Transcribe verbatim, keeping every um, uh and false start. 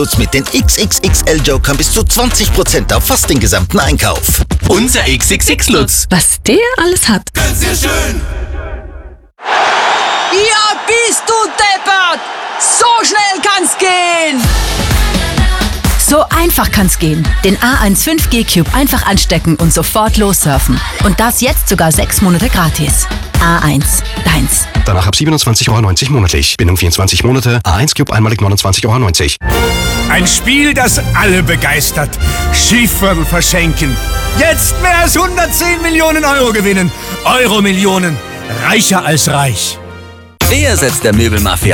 Mit den X X X L-Jokern bis zu zwanzig Prozent auf fast den gesamten Einkauf. Unser X X X-Lutz. Was der alles hat. Ganz sehr schön. Ja, bist du deppert! So schnell kann's gehen! So einfach kann's gehen. Den A eins fünf G Cube einfach anstecken und sofort lossurfen. Und das jetzt sogar sechs Monate gratis. A eins, deins. Danach ab siebenundzwanzig Euro neunzig monatlich. Bindung vierundzwanzig Monate. A eins Cube einmalig neunundzwanzig Euro neunzig. Ein Spiel, das alle begeistert. Schießviertel verschenken. Jetzt mehr als hundertzehn Millionen Euro gewinnen. Euro-Millionen. Reicher als reich. Wer setzt der Möbelmafia